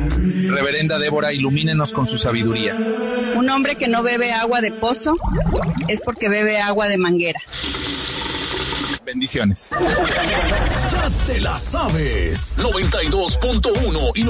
Reverenda Débora, ilumínenos con su sabiduría. Un hombre que no bebe agua de pozo es porque bebe agua de manguera. Bendiciones. Ya te la sabes. 92.1 y